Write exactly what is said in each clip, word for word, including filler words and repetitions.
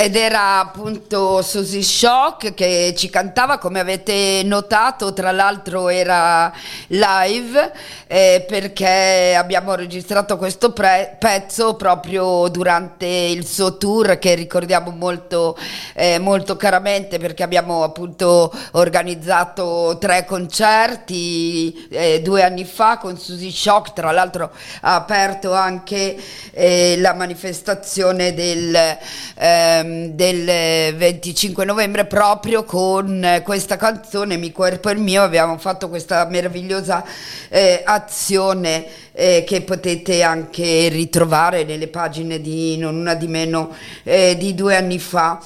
ed era appunto Susie Shock che ci cantava, come avete notato, tra l'altro era live, eh, perché abbiamo registrato questo pre- pezzo proprio durante il suo tour, che ricordiamo molto, eh, molto caramente, perché abbiamo appunto organizzato tre concerti eh, due anni fa con Susie Shock. Tra l'altro ha aperto anche eh, la manifestazione del, ehm, del venticinque novembre proprio con eh, questa canzone Mi cuerpo il mio. Abbiamo fatto questa meravigliosa eh, azione eh, che potete anche ritrovare nelle pagine di Non Una di Meno eh, di due anni fa.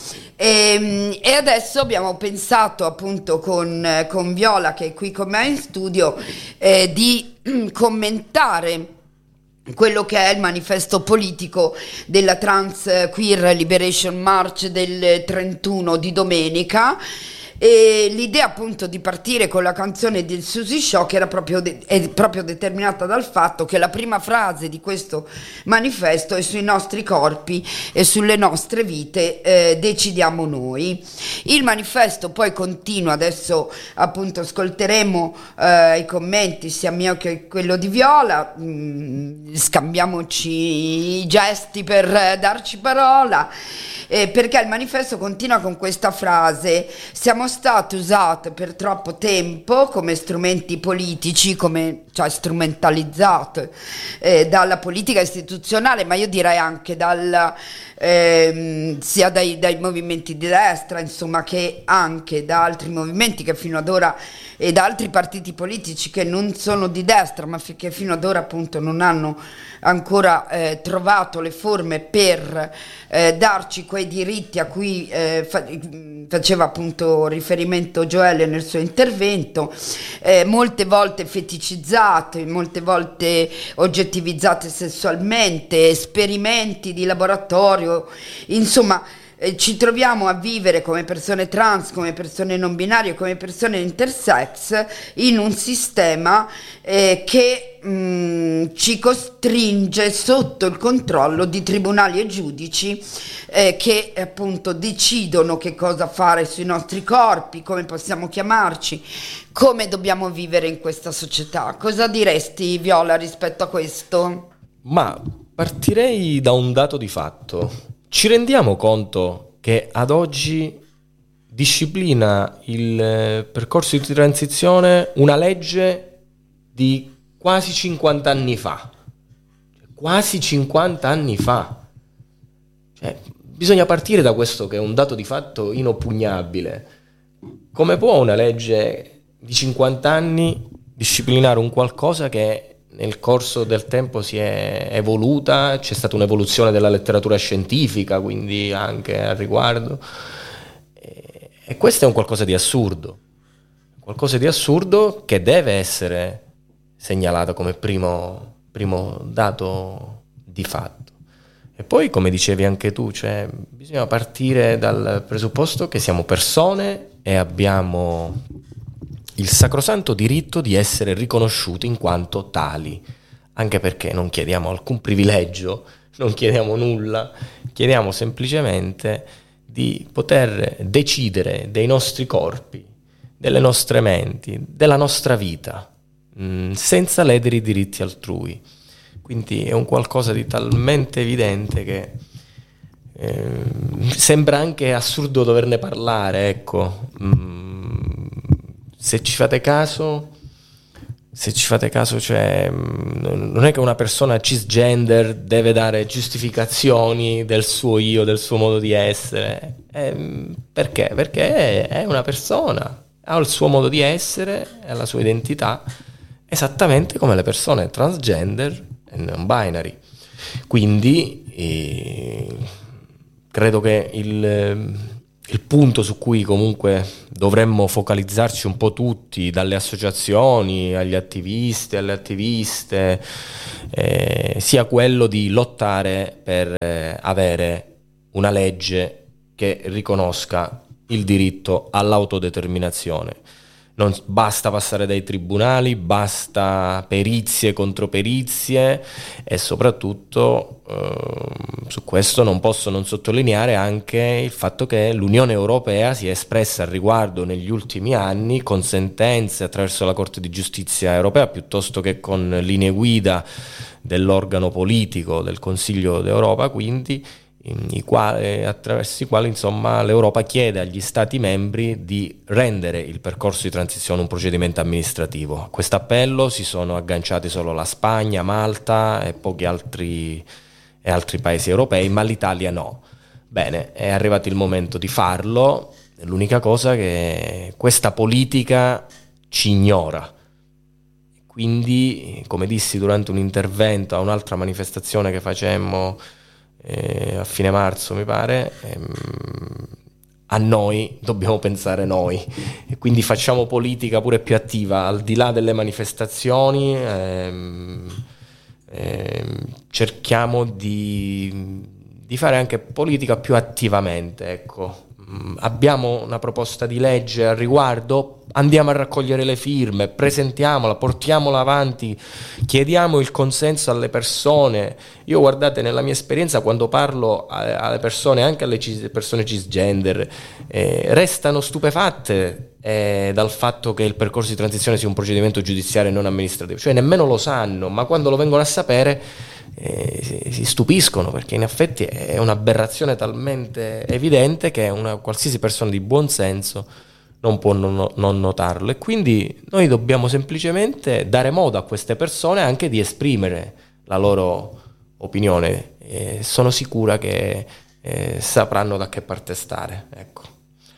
E, e adesso abbiamo pensato appunto con, con Viola, che è qui con me in studio, eh, di commentare quello che è il manifesto politico della Trans Queer Liberation March del trentuno di domenica. E l'idea appunto di partire con la canzone del Susie Shock era proprio, de- è proprio determinata dal fatto che la prima frase di questo manifesto è: sui nostri corpi e sulle nostre vite eh, decidiamo noi. Il manifesto poi continua, adesso appunto ascolteremo eh, i commenti sia mio che quello di Viola, mm, scambiamoci i gesti per eh, darci parola. Eh, perché il manifesto continua con questa frase: siamo state usate per troppo tempo come strumenti politici, come, cioè strumentalizzate eh, dalla politica istituzionale, ma io direi anche dal, ehm, sia dai, dai movimenti di destra, insomma, che anche da altri movimenti che fino ad ora, e da altri partiti politici che non sono di destra, ma f- che fino ad ora appunto non hanno ancora eh, trovato le forme per eh, darci quei diritti a cui eh, fa- faceva appunto riferimento Joelle nel suo intervento, eh, molte volte feticizzate, molte volte oggettivizzate sessualmente, esperimenti di laboratorio, insomma. Eh, ci troviamo a vivere come persone trans, come persone non binarie, come persone intersex in un sistema eh, che mh, ci costringe sotto il controllo di tribunali e giudici eh, che appunto decidono che cosa fare sui nostri corpi, come possiamo chiamarci, come dobbiamo vivere in questa società. Cosa diresti, Viola, rispetto a questo? Ma partirei da un dato di fatto. Ci rendiamo conto che ad oggi disciplina il percorso di transizione una legge di quasi cinquanta anni fa? Quasi cinquanta anni fa. Cioè, bisogna partire da questo, che è un dato di fatto inoppugnabile. Come può una legge di cinquanta anni disciplinare un qualcosa che nel corso del tempo si è evoluta? C'è stata un'evoluzione della letteratura scientifica, quindi anche al riguardo. E, e questo è un qualcosa di assurdo. Qualcosa di assurdo che deve essere segnalato come primo, primo dato di fatto. E poi, come dicevi anche tu, cioè, bisogna partire dal presupposto che siamo persone e abbiamo il sacrosanto diritto di essere riconosciuti in quanto tali, anche perché non chiediamo alcun privilegio, non chiediamo nulla, chiediamo semplicemente di poter decidere dei nostri corpi, delle nostre menti, della nostra vita, mh, senza ledere i diritti altrui. Quindi è un qualcosa di talmente evidente che eh, sembra anche assurdo doverne parlare, ecco. Mm, se ci fate caso, se ci fate caso, cioè, non è che una persona cisgender deve dare giustificazioni del suo io, del suo modo di essere. Eh, perché? Perché è una persona, ha il suo modo di essere, ha la sua identità, esattamente come le persone transgender e non binary. Quindi eh, credo che il, il punto su cui comunque dovremmo focalizzarci un po' tutti, dalle associazioni agli attivisti, alle attiviste, eh, sia quello di lottare per eh, avere una legge che riconosca il diritto all'autodeterminazione. non basta passare dai tribunali, basta perizie contro perizie e soprattutto eh, su questo non posso non sottolineare anche il fatto che l'Unione Europea si è espressa al riguardo negli ultimi anni con sentenze attraverso la Corte di Giustizia Europea piuttosto che con linee guida dell'organo politico del Consiglio d'Europa, quindi I quali, attraverso i quali insomma l'Europa chiede agli Stati membri di rendere il percorso di transizione un procedimento amministrativo. A questo appello si sono agganciati solo la Spagna, Malta e pochi altri, e altri paesi europei, ma l'Italia no. Bene, è arrivato il momento di farlo, l'unica cosa è che questa politica ci ignora. Quindi, come dissi durante un intervento a un'altra manifestazione che facemmo Eh, a fine marzo mi pare, ehm, a noi dobbiamo pensare noi e quindi facciamo politica pure più attiva al di là delle manifestazioni, ehm, ehm, cerchiamo di, di fare anche politica più attivamente, ecco. Abbiamo una proposta di legge al riguardo, andiamo a raccogliere le firme, presentiamola, portiamola avanti, chiediamo il consenso alle persone. Io, guardate, nella mia esperienza, quando parlo alle persone, anche alle persone cisgender, eh, restano stupefatte eh, dal fatto che il percorso di transizione sia un procedimento giudiziario e non amministrativo, cioè nemmeno lo sanno, ma quando lo vengono a sapere Eh, si stupiscono, perché in effetti è un'aberrazione talmente evidente che una qualsiasi persona di buon senso non può non, non notarlo, e quindi noi dobbiamo semplicemente dare modo a queste persone anche di esprimere la loro opinione, e sono sicura che eh, sapranno da che parte stare, ecco.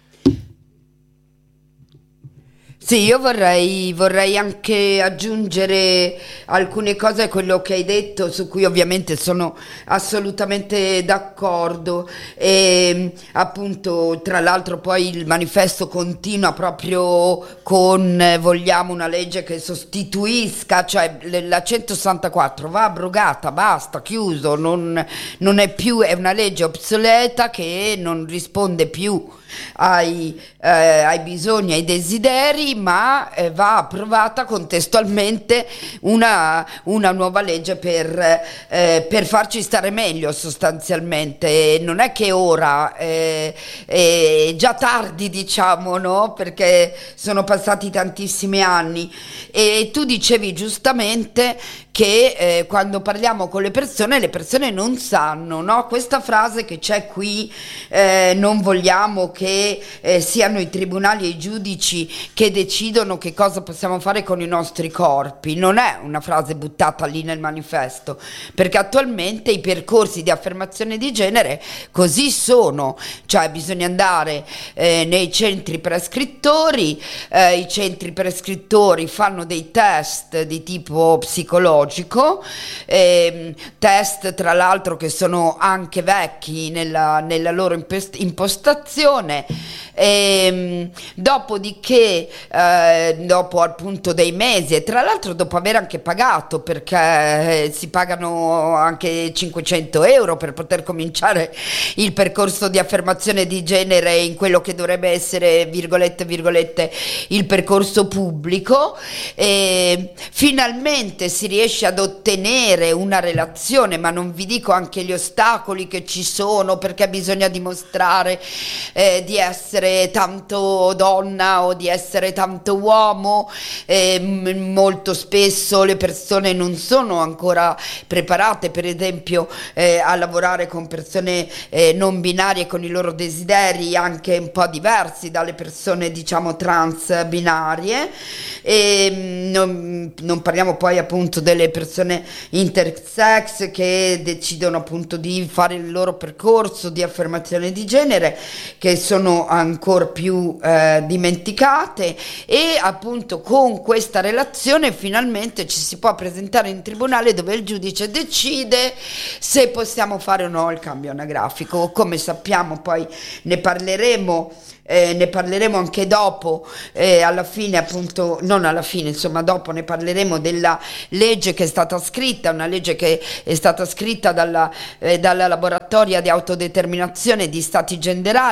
Sì, io vorrei, vorrei anche aggiungere alcune cose a quello che hai detto, su cui ovviamente sono assolutamente d'accordo. E appunto, tra l'altro, poi il manifesto continua proprio con eh, vogliamo una legge che sostituisca, cioè le- la centosessantaquattro va abrogata, basta, chiuso, non, non è più, è una legge obsoleta che non risponde più ai, eh, ai bisogni, ai desideri, ma eh, va approvata contestualmente una, una nuova legge per, eh, per farci stare meglio, sostanzialmente. E non è che ora eh, è già tardi, diciamo, no? Perché sono passati tantissimi anni, e tu dicevi giustamente che eh, quando parliamo con le persone, le persone non sanno, no? Questa frase che c'è qui, eh, non vogliamo che eh, siano i tribunali e i giudici che decidono che cosa possiamo fare con i nostri corpi, non è una frase buttata lì nel manifesto, perché attualmente i percorsi di affermazione di genere così sono, cioè bisogna andare eh, nei centri prescrittori, eh, i centri prescrittori fanno dei test di tipo psicologico, ehm, test tra l'altro che sono anche vecchi nella, nella loro impest- impostazione, ehm, dopodiché eh, dopo appunto dei mesi, e tra l'altro dopo aver anche pagato, perché eh, si pagano anche cinquecento euro per poter cominciare il percorso di affermazione di genere in quello che dovrebbe essere virgolette virgolette il percorso pubblico, e finalmente si riesce ad ottenere una relazione, ma non vi dico anche gli ostacoli che ci sono, perché bisogna dimostrare eh, di essere tanto donna o di essere tanto uomo, eh, m- molto spesso le persone non sono ancora preparate, per esempio eh, a lavorare con persone eh, non binarie, con i loro desideri anche un po' diversi dalle persone, diciamo, trans binarie, e mh, non, non parliamo poi appunto delle persone intersex che decidono appunto di fare il loro percorso di affermazione di genere, che sono ancora più eh, dimenticate, e appunto con questa relazione finalmente ci si può presentare in tribunale, dove il giudice decide se possiamo fare o no il cambio anagrafico. Come sappiamo, poi ne parleremo Eh, ne parleremo anche dopo, eh, alla fine appunto, non alla fine, insomma dopo ne parleremo della legge che è stata scritta, una legge che è stata scritta dalla, eh, dalla laboratoria di autodeterminazione di stati generali nel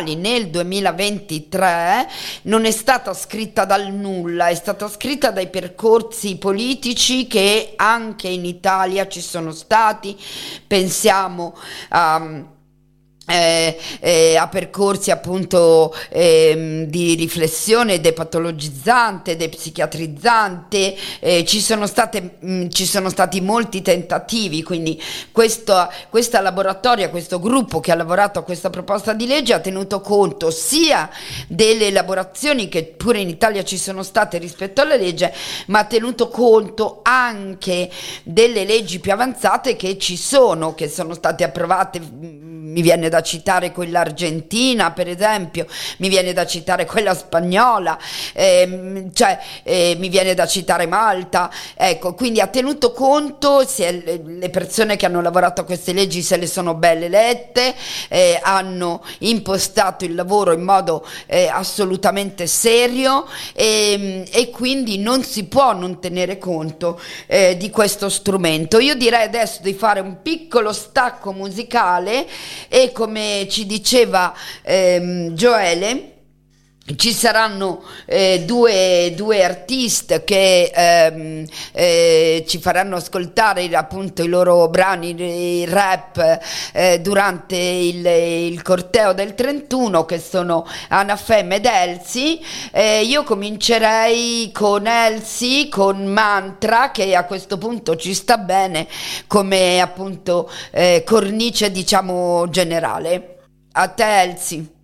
nel duemilaventitré non è stata scritta dal nulla, è stata scritta dai percorsi politici che anche in Italia ci sono stati. Pensiamo a Eh, eh, a percorsi appunto eh, di riflessione depatologizzante, depsichiatrizzante, eh, ci sono state mh, ci sono stati molti tentativi, quindi questo, questa laboratoria, questo gruppo che ha lavorato a questa proposta di legge ha tenuto conto sia delle elaborazioni che pure in Italia ci sono state rispetto alla legge, ma ha tenuto conto anche delle leggi più avanzate che ci sono, che sono state approvate. Mi viene da citare quella argentina, per esempio, mi viene da citare quella spagnola, ehm, cioè eh, mi viene da citare Malta. Ecco, quindi ha tenuto conto, si è, le persone che hanno lavorato a queste leggi se le sono belle lette, eh, hanno impostato il lavoro in modo eh, assolutamente serio, e, e quindi non si può non tenere conto eh, di questo strumento. Io direi adesso di fare un piccolo stacco musicale e, come ci diceva ehm, Gioele, ci saranno eh, due, due artiste che ehm, eh, ci faranno ascoltare appunto i loro brani, il rap eh, durante il, il corteo del trentuno, che sono Anafem ed Elsie. Eh, io comincerei con Elsie, con Mantra, che a questo punto ci sta bene come appunto eh, cornice, diciamo, generale. A te, Elsie.